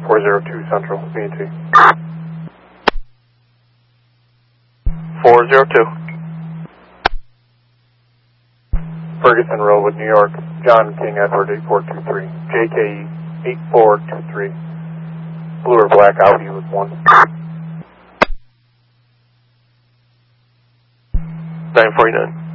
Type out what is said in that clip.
402 Central, B&T. 402. Ferguson Road, New York, John King Edward 8423, JKE 8423, blue or black Audi with 1. 949.